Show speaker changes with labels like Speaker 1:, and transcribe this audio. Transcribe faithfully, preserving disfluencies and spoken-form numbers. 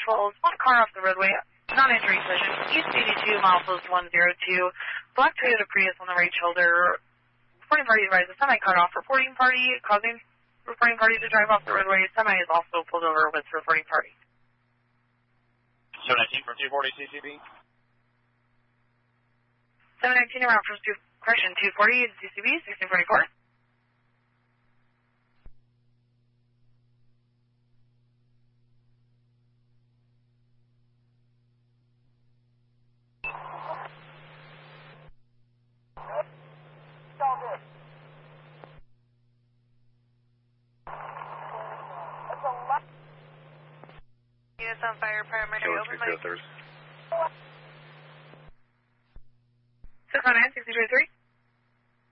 Speaker 1: pulls one car off the roadway, non-entry collision, East eighty-two, milepost one zero two, black Toyota Prius on the right shoulder, reporting party advised the semi cut off, reporting party causing reporting party to drive off the roadway, semi is also pulled over with reporting party.
Speaker 2: seven nineteen from two forty C C B.
Speaker 1: seven nineteen around from two, correction, two forty C C B, sixteen forty-four.
Speaker 3: Units on fire, primary open mic.
Speaker 1: six one nine, six three three.